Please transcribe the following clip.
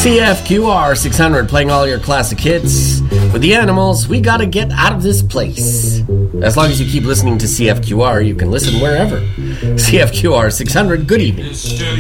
CFQR 600 playing all your classic hits. With the animals, we gotta get out of this place. As long as you keep listening to CFQR, you can listen wherever. CFQR 600, good evening.